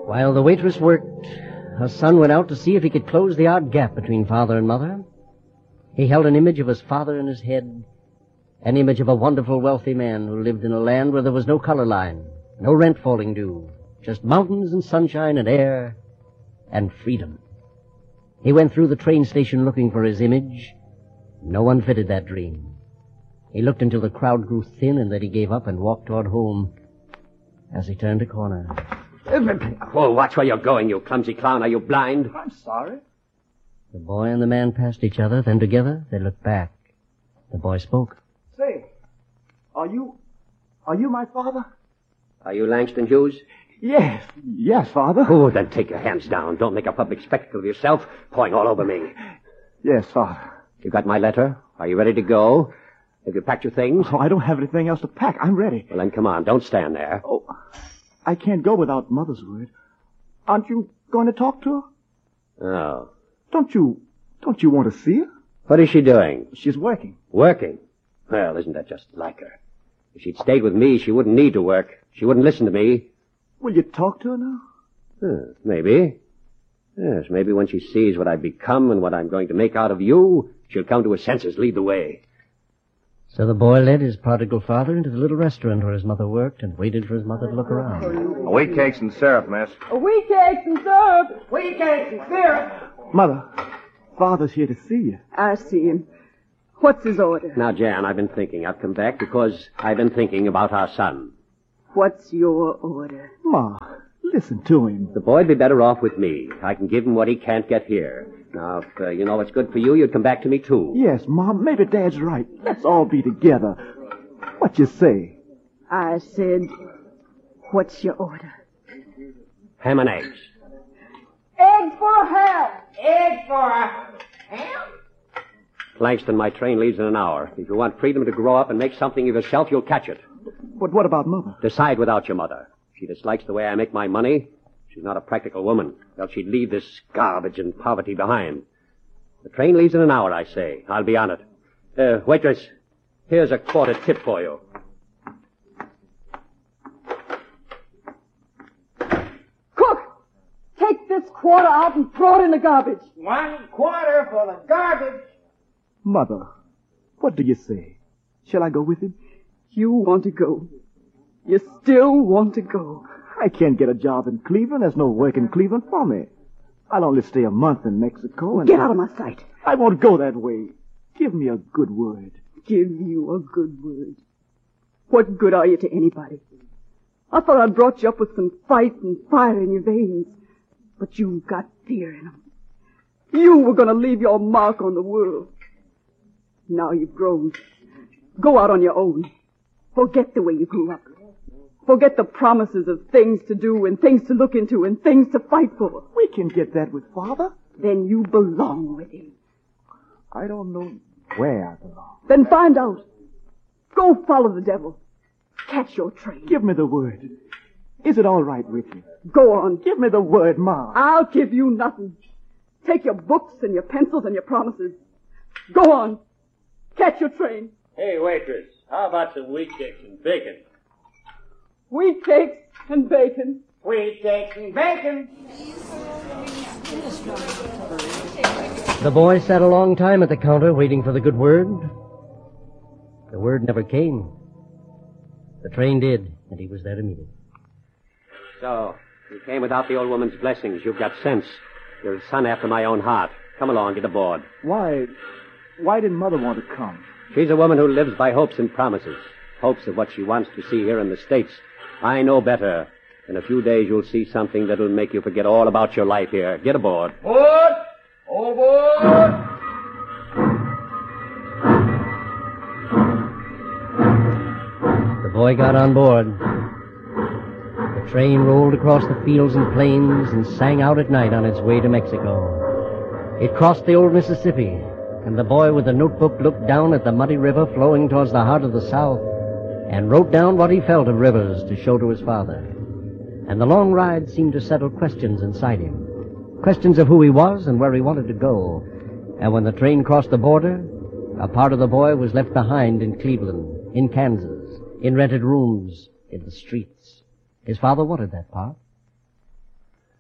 While the waitress worked, her son went out to see if he could close the odd gap between father and mother. He held an image of his father in his head, an image of a wonderful, wealthy man who lived in a land where there was no color line, no rent falling due, just mountains and sunshine and air and freedom. He went through the train station looking for his image. No one fitted that dream. He looked until the crowd grew thin, and then he gave up and walked toward home. As he turned a corner... Oh, watch where you're going, you clumsy clown. Are you blind? I'm sorry. The boy and the man passed each other. Then together they looked back. The boy spoke. Say, are you my father? Are you Langston Hughes? Yes, Father. Oh, then take your hands down. Don't make a public spectacle of yourself, pawing all over me. Yes, Father. You got my letter? Are you ready to go? Have you packed your things? Oh, I don't have anything else to pack. I'm ready. Well, then come on. Don't stand there. Oh, I can't go without Mother's word. Aren't you going to talk to her? Oh. Don't you want to see her? What is she doing? She's working. Working? Well, isn't that just like her? If she'd stayed with me, she wouldn't need to work. She wouldn't listen to me. Will you talk to her now? Maybe. Yes, maybe when she sees what I've become and what I'm going to make out of you, she'll come to her senses, lead the way. So the boy led his prodigal father into the little restaurant where his mother worked and waited for his mother to look around. Wheat cakes and syrup, miss. Wheat cakes and syrup. Wheat cakes and syrup. Mother, Father's here to see you. I see him. What's his order? Now, Jan, I've been thinking. I've come back because I've been thinking about our son. What's your order? Ma, listen to him. The boy'd be better off with me. I can give him what he can't get here. Now, if you know what's good for you, you'd come back to me, too. Yes, Mom, maybe Dad's right. Let's all be together. What you say? I said, what's your order? Ham and eggs. Eggs for ham. Eggs for ham? Langston, my train leaves in an hour. If you want freedom to grow up and make something of yourself, you'll catch it. But what about Mother? Decide without your mother. She dislikes the way I make my money. She's not a practical woman, else she'd leave this garbage and poverty behind. The train leaves in an hour, I say. I'll be on it. Waitress, here's a quarter tip for you. Cook! Take this quarter out and throw it in the garbage. 1 quarter for the garbage. Mother, what do you say? Shall I go with him? You want to go. You still want to go. I can't get a job in Cleveland. There's no work in Cleveland for me. I'll only stay a month in Mexico and... Get out of my sight. I won't go that way. Give me a good word. Give you a good word. What good are you to anybody? I thought I'd brought you up with some fight and fire in your veins. But you've got fear in them. You were going to leave your mark on the world. Now you've grown. Go out on your own. Forget the way you grew up. Forget the promises of things to do and things to look into and things to fight for. We can get that with Father. Then you belong with him. I don't know where I belong. Then find out. Go follow the devil. Catch your train. Give me the word. Is it all right with you? Go on. Give me the word, Ma. I'll give you nothing. Take your books and your pencils and your promises. Go on. Catch your train. Hey, waitress, how about some wheat cakes and bacon? Wheat cakes and bacon. Wheat cakes and bacon. The boy sat a long time at the counter waiting for the good word. The word never came. The train did, and he was there to meet it. So, you came without the old woman's blessings. You've got sense. You're a son after my own heart. Come along, get aboard. Why didn't Mother want to come? She's a woman who lives by hopes and promises. Hopes of what she wants to see here in the States. I know better. In a few days you'll see something that'll make you forget all about your life here. Get aboard. Board! Aboard! The boy got on board. The train rolled across the fields and plains and sang out at night on its way to Mexico. It crossed the old Mississippi, and the boy with the notebook looked down at the muddy river flowing towards the heart of the South and wrote down what he felt of rivers to show to his father. And the long ride seemed to settle questions inside him. Questions of who he was and where he wanted to go. And when the train crossed the border, a part of the boy was left behind in Cleveland, in Kansas, in rented rooms, in the streets. His father wanted that part.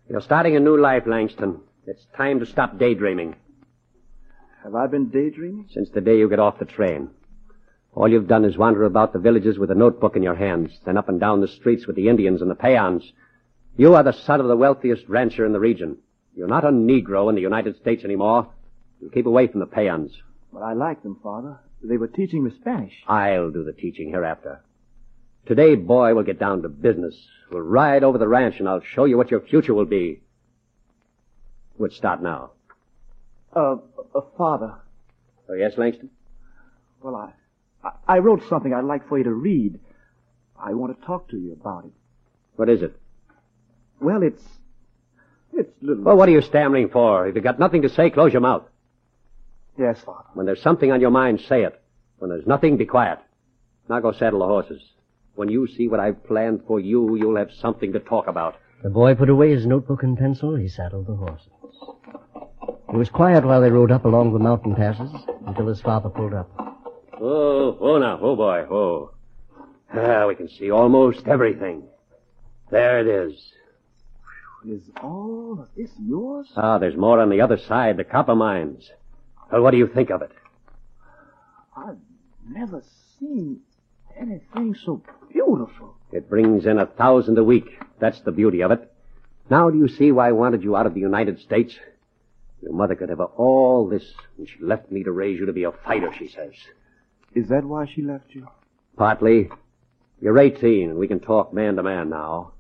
You're starting a new life, Langston. It's time to stop daydreaming. Have I been daydreaming? Since the day you get off the train. All you've done is wander about the villages with a notebook in your hands, then up and down the streets with the Indians and the peons. You are the son of the wealthiest rancher in the region. You're not a Negro in the United States anymore. You keep away from the peons. But I like them, Father. They were teaching me Spanish. I'll do the teaching hereafter. Today, boy, we'll get down to business. We'll ride over the ranch and I'll show you what your future will be. We'll start now. Father. Oh, yes, Langston? Well, I wrote something I'd like for you to read. I want to talk to you about it. What is it? Well, it's little... Well, what are you stammering for? If you've got nothing to say, close your mouth. Yes, Father. When there's something on your mind, say it. When there's nothing, be quiet. Now go saddle the horses. When you see what I've planned for you, you'll have something to talk about. The boy put away his notebook and pencil. He saddled the horses. It was quiet while they rode up along the mountain passes until his father pulled up. Oh now, oh boy, oh. We can see almost everything. There it is. Is all of this yours? There's more on the other side, the copper mines. Well, what do you think of it? I've never seen anything so beautiful. It brings in 1,000 a week. That's the beauty of it. Now do you see why I wanted you out of the United States? Your mother could have all this, and she left me to raise you to be a fighter, she says. Is that why she left you? Partly. You're 18, and we can talk man to man now.